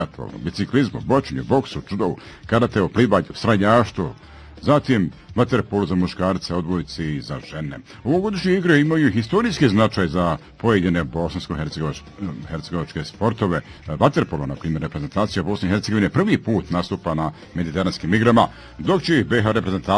biciklizmu, bočenju, boksu, judovu, karateu, plivanju, stranjaštvu, zatim vaterpolu za muškarce, odbojci i za žene. Ovogodišnje igre imaju historijski značaj za pojedine bosansko-hercegovačke sportove. Vaterpolo, na primjer, reprezentacija Bosne i Hercegovine prvi put nastupa na mediteranskim igrama, dok će BiH reprezentacija